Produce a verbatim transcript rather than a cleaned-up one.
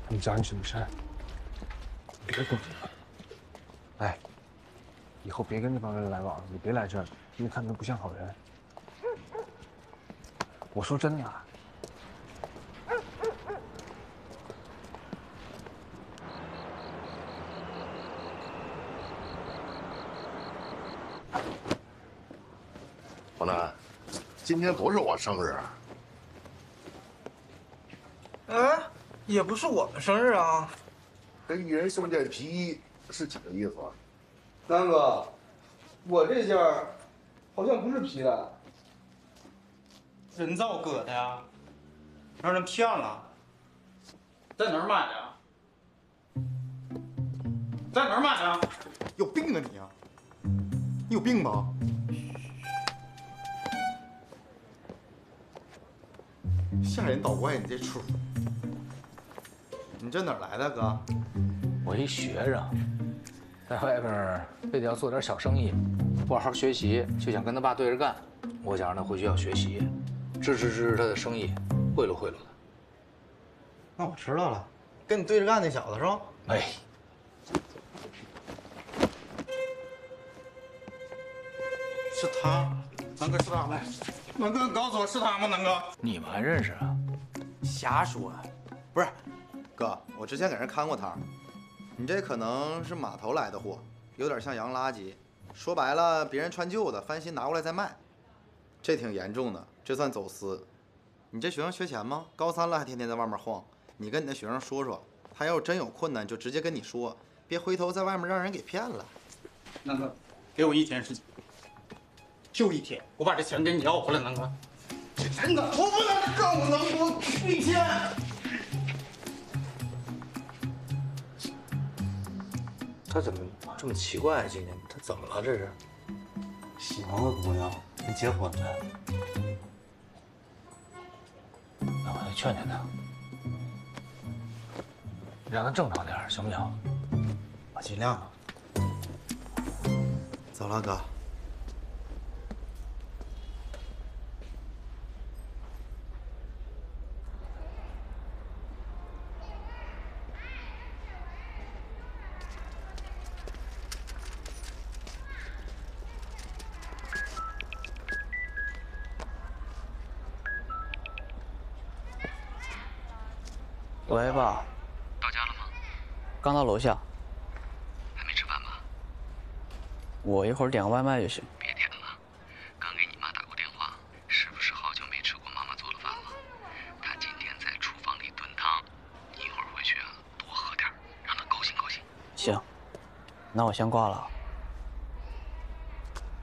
你找你什么事儿？别管了。哎，以后别跟这帮人来往，你别来这儿，因为他们不像好人。我说真的。 王楠，今天不是我生日。 哎，也不是我们生日啊。 给一人送件皮衣是几个意思啊？ 南哥，我这件儿好像不是皮的， 人造革的呀，让人骗了。在哪儿买的？在哪儿买的？ 有病啊你啊！你有病吧？吓人倒怪你这出。你这哪儿来的哥？ 我一学生，在外边非得要做点小生意，不好好学习，就想跟他爸对着干。我想让他回学校学习，支持支持他的生意，贿赂贿赂他。 那我知道了，跟你对着干那小子是吧？ 哎， 是他，南哥是他吗？南哥，告诉我是他吗？南哥， 你们还认识啊？ 瞎说，不是，哥，我之前给人看过摊，你这可能是码头来的货，有点像洋垃圾。说白了，别人穿旧的，翻新拿过来再卖，这挺严重的，这算走私。你这学生缺钱吗？高三了还天天在外面晃，你跟你的学生说说，他要是真有困难，就直接跟你说，别回头在外面让人给骗了。 南哥，给我一天时间，就一天，我把这钱给你要回来，南哥。真的，我不能干，我能我给钱。 他怎么这么奇怪？今天他怎么了？这是喜欢个姑娘没结婚呗？ 那我得劝劝他，让他正常点，行不行？ 我尽量。走了，哥。 喂，爸。 到家了吗？ 刚到楼下。 还没吃饭吧？ 我一会儿点个外卖就行。 别点了，刚给你妈打过电话，是不是好久没吃过妈妈做的饭了？她今天在厨房里炖汤，你一会儿回去啊，多喝点，让她高兴高兴。 行，那我先挂了。